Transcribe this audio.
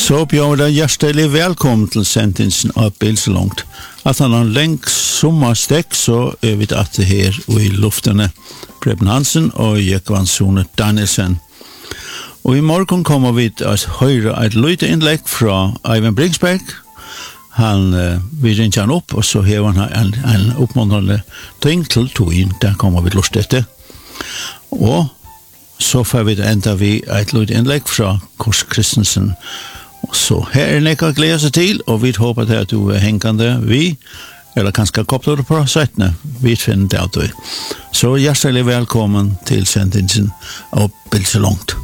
Så bjør det hjertelig velkommen til sendingen av Bilselångt. At han har lengt sommerstek, så vi at det her og i luftene Preben Hansen og Jekvan Sone Danielsen. Og i morgen kommer vi til å høre et lite innlegg fra Eivind Bringsberg. Vi ringer han opp, og så hever han en oppmuntrende ting til togjen. Der kommer vi lust etter. Og så får vi enda vi et lite innlegg fra Kors Kristensen. Så her nekka gleder seg til, og vi håper at du hengende vi, eller kanskje koppler du på settene, vi finner det av deg. Så hjertelig velkommen til sendingen av Bilselångt.